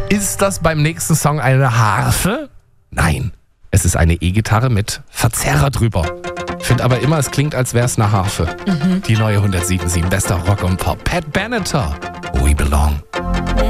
Ist das beim nächsten Song eine Harfe? Nein, es ist eine E-Gitarre mit Verzerrer drüber. Find aber immer, es klingt, als wäre es eine Harfe. Die neue 107.7 bester Rock und Pop. Pat Benatar, We Belong.